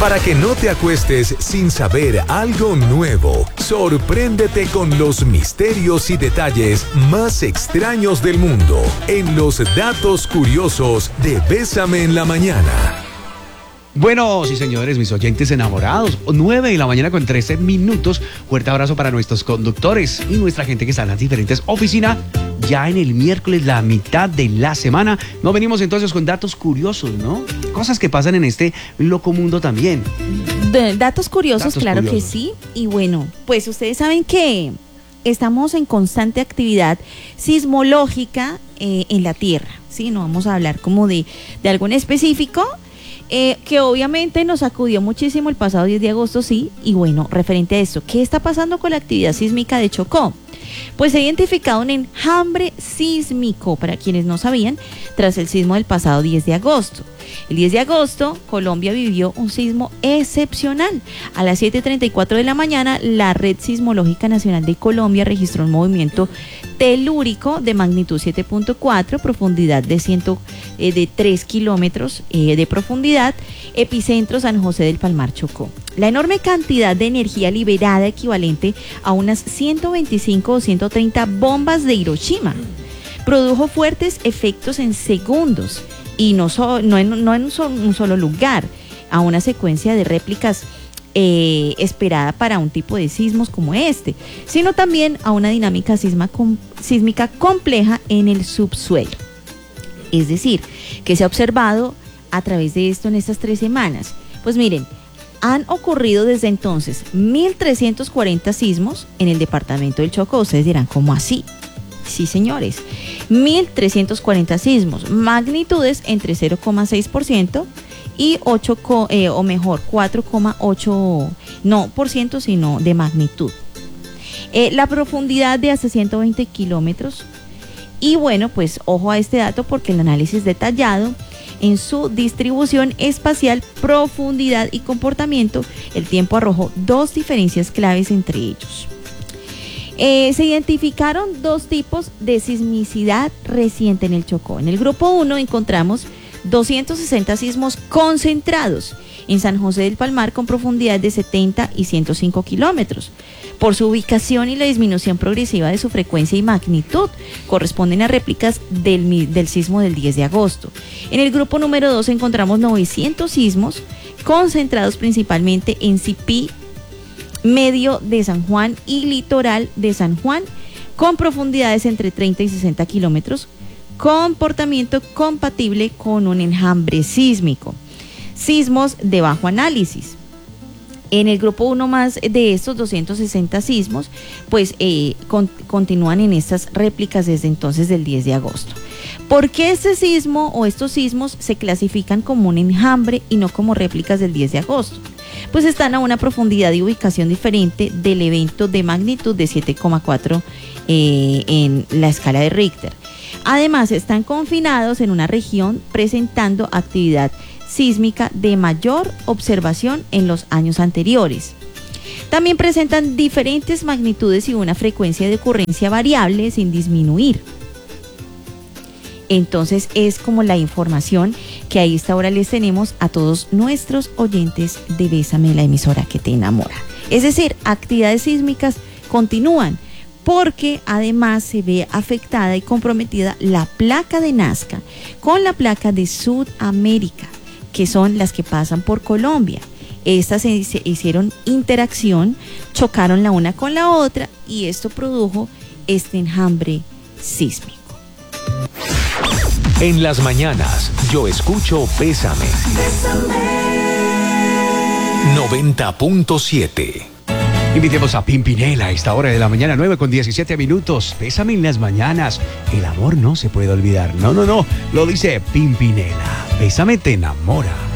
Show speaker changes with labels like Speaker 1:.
Speaker 1: Para que no te acuestes sin saber algo nuevo, sorpréndete con los misterios y detalles más extraños del mundo en los datos curiosos de Bésame en la Mañana.
Speaker 2: Bueno, sí señores, mis oyentes enamorados, 9:13 a.m. Fuerte abrazo para nuestros conductores y nuestra gente que está en las diferentes oficinas. Ya en el miércoles, la mitad de la semana, nos venimos entonces con datos curiosos, ¿no? Cosas que pasan en este loco mundo también.
Speaker 3: Datos curiosos, claro que sí. Y bueno, pues ustedes saben que estamos en constante actividad sismológica en la Tierra, ¿sí? No vamos a hablar como de algo en específico, que obviamente nos sacudió muchísimo el pasado 10 de agosto, sí. Y bueno, referente a esto, ¿qué está pasando con la actividad sísmica de Chocó? Pues se ha identificado un enjambre sísmico, para quienes no sabían, tras el sismo del pasado 10 de agosto. El 10 de agosto, Colombia vivió un sismo excepcional. A las 7:34 de la mañana, la Red Sismológica Nacional de Colombia registró un movimiento telúrico de magnitud 7.4, profundidad de 3 kilómetros de profundidad, epicentro San José del Palmar, Chocó. La enorme cantidad de energía liberada, equivalente a unas 125 o 130 bombas de Hiroshima, produjo fuertes efectos en segundos, y no en un solo lugar, a una secuencia de réplicas esperada para un tipo de sismos como este, sino también a una dinámica sísmica compleja en el subsuelo. Es decir, que se ha observado a través de esto en estas 3 semanas. Pues miren, han ocurrido desde entonces 1.340 sismos en el departamento del Chocó. Ustedes dirán, ¿cómo así? Sí, señores, 1.340 sismos, magnitudes entre 0,6% y 4,8%, no por ciento, sino de magnitud. La profundidad de hasta 120 kilómetros. Y bueno, pues ojo a este dato, porque el análisis detallado en su distribución espacial, profundidad y comportamiento, el tiempo arrojó 2 diferencias claves entre ellos. Se identificaron 2 tipos de sismicidad reciente en el Chocó. En el grupo 1 encontramos 260 sismos concentrados en San José del Palmar con profundidad de 70 y 105 kilómetros. Por su ubicación y la disminución progresiva de su frecuencia y magnitud, corresponden a réplicas del sismo del 10 de agosto. En el grupo número 2 encontramos 900 sismos concentrados principalmente en Sipí, medio de San Juan y litoral de San Juan, con profundidades entre 30 y 60 kilómetros, comportamiento compatible con un enjambre sísmico. Sismos de bajo análisis. En el grupo 1 más de estos 260 sismos, pues continúan en estas réplicas desde entonces del 10 de agosto. ¿Por qué este sismo o estos sismos se clasifican como un enjambre y no como réplicas del 10 de agosto? Pues están a una profundidad y ubicación diferente del evento de magnitud de 7,4 en la escala de Richter. Además, están confinados en una región presentando actividad sísmica de mayor observación en los años anteriores. También presentan diferentes magnitudes y una frecuencia de ocurrencia variable sin disminuir. Entonces es como la información que a esta hora les tenemos a todos nuestros oyentes de Bésame, la emisora que te enamora. Es decir, actividades sísmicas continúan, porque además se ve afectada y comprometida la placa de Nazca con la placa de Sudamérica, que son las que pasan por Colombia. Estas se hicieron interacción, chocaron la una con la otra y esto produjo este enjambre sísmico.
Speaker 1: En las mañanas, yo escucho Bésame. 90.7.
Speaker 2: Invitemos a Pimpinela a esta hora de la mañana, 9:17 a.m. Bésame en las mañanas. El amor no se puede olvidar. No. Lo dice Pimpinela. Bésame te enamora.